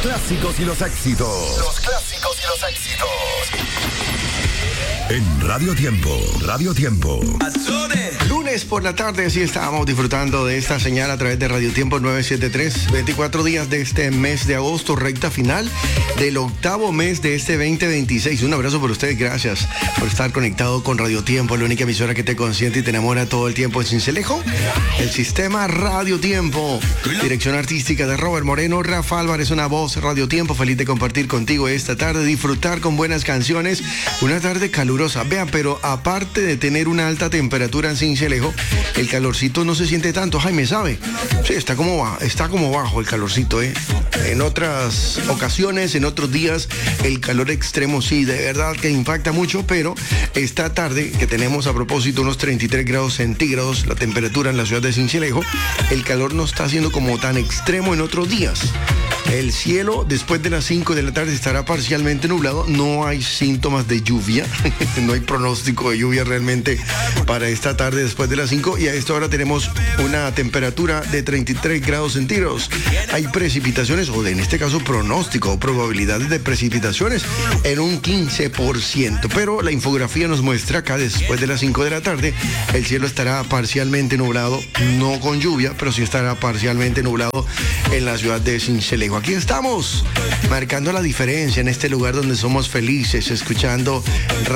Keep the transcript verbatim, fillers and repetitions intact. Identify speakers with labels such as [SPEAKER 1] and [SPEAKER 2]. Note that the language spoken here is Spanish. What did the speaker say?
[SPEAKER 1] clásicos y los éxitos. Los clásicos y los éxitos. En Radio Tiempo, Radio Tiempo.
[SPEAKER 2] Lunes por la tarde, sí estábamos disfrutando de esta señal a través de Radio Tiempo nueve setenta y tres. veinticuatro días de este mes de agosto, recta final del octavo mes de este veinte veintiséis. Un abrazo por ustedes, gracias por estar conectado con Radio Tiempo, la única emisora que te consiente y te enamora todo el tiempo en Sincelejo. El sistema Radio Tiempo. Dirección artística de Robert Moreno, Rafa Álvarez, una voz Radio Tiempo. Feliz de compartir contigo esta tarde, disfrutar con buenas canciones. Una tarde calurosa. Vean, pero aparte de tener una alta temperatura en Sincelejo, el calorcito no se siente tanto. Jaime, ¿sabe? Sí, está como, ba- está como bajo el calorcito, ¿eh? En otras ocasiones, en otros días, el calor extremo sí, de verdad que impacta mucho, pero esta tarde que tenemos a propósito unos treinta y tres grados centígrados, la temperatura en la ciudad de Sincelejo, el calor no está siendo como tan extremo en otros días. El cielo después de las cinco de la tarde estará parcialmente nublado, no hay síntomas de lluvia, no hay pronóstico de lluvia realmente para esta tarde después de las cinco, y a esta hora tenemos una temperatura de treinta y tres grados centígrados. Hay precipitaciones, o en este caso pronóstico o probabilidades de precipitaciones en un quince por ciento, pero la infografía nos muestra acá después de las cinco de la tarde el cielo estará parcialmente nublado, no con lluvia, pero sí estará parcialmente nublado en la ciudad de Sincelejo. Aquí estamos, marcando la diferencia en este lugar donde somos felices, escuchando